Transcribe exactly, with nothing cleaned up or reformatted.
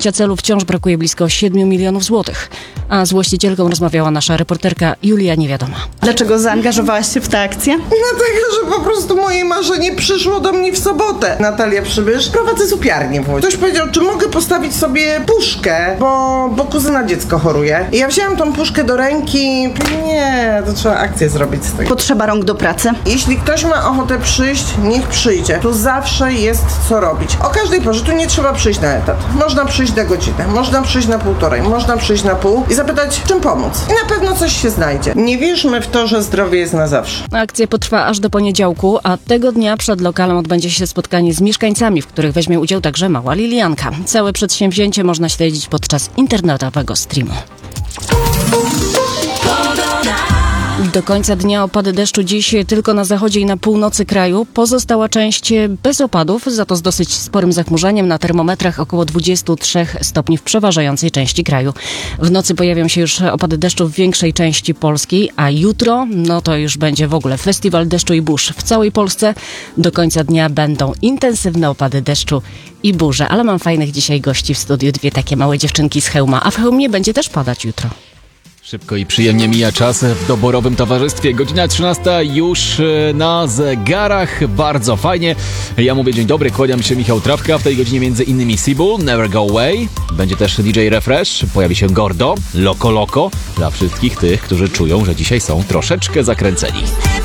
osiągnięcia celu wciąż brakuje blisko siedmiu milionów złotych. A z właścicielką rozmawiała nasza reporterka Julia Niewiadoma. Dlaczego zaangażowałaś się w tę akcję? Dlatego, że po prostu moje marzenie przyszło do mnie w sobotę. Natalia Przybysz, prowadzę zupiarnię w Łodzi. Ktoś powiedział, czy mogę postawić sobie puszkę, bo, bo kuzyna dziecko choruje. I ja wzięłam tą puszkę do ręki. Nie, to trzeba akcję zrobić z tego. Potrzeba rąk do pracy. Jeśli ktoś ma ochotę przyjść, niech przyjdzie. Tu zawsze jest co robić. O każdej porze, tu nie trzeba przyjść na etat. Można przyjść na godzinę, można przyjść na półtorej, można przyjść na pół i zapytać, czym pomóc. I na pewno coś się znajdzie. Nie wierzmy w to, że zdrowie jest na zawsze. Akcja potrwa aż do poniedziałku, a tego dnia przed lokalem odbędzie się spotkanie z mieszkańcami, w których weźmie udział także mała Lilianka. Całe przedsięwzięcie można śledzić podczas internetowego streamu. Do końca dnia opady deszczu dziś tylko na zachodzie i na północy kraju. Pozostała część bez opadów, za to z dosyć sporym zachmurzeniem. Na termometrach około dwudziestu trzech stopni w przeważającej części kraju. W nocy pojawią się już opady deszczu w większej części Polski, a jutro, no to już będzie w ogóle festiwal deszczu i burz w całej Polsce. Do końca dnia będą intensywne opady deszczu i burze, ale mam fajnych dzisiaj gości w studiu, dwie takie małe dziewczynki z Chełma, a w Chełmie będzie też padać jutro. Szybko i przyjemnie mija czas w doborowym towarzystwie. Godzina trzynasta już na zegarach. Bardzo fajnie. Ja mówię dzień dobry, kłaniam się, Michał Trawka. W tej godzinie między innymi Sibu, Never Go Away. Będzie też D J Refresh. Pojawi się Gordo, Loco Loco. Dla wszystkich tych, którzy czują, że dzisiaj są troszeczkę zakręceni.